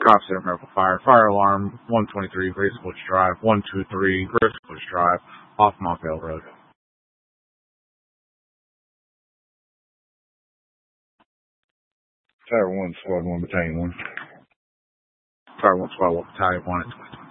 Cobb Center Medical Fire. Fire alarm 123 Grace Butch Drive, 123 Grace Butch Drive, off Montvale Road. Fire 1, Squad 1, Battalion 1. Fire 1, Squad 1, Battalion 1 at 2020.